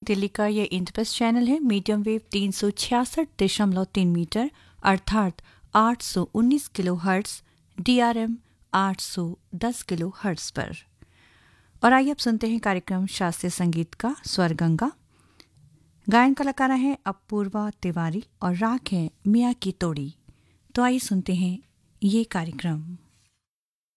दिल्ली का ये इंटरबस चैनल है। मीडियम वेव 366.3 मीटर अर्थात 819 kilo hertz, DRM 810 kilo hertz पर। और आइए अब सुनते हैं कार्यक्रम शास्त्रीय संगीत का स्वरगंगा। गायन कलाकार हैं अपूर्वा तिवारी और राग है मिया की तोड़ी। तो आइए सुनते हैं ये कार्यक्रम।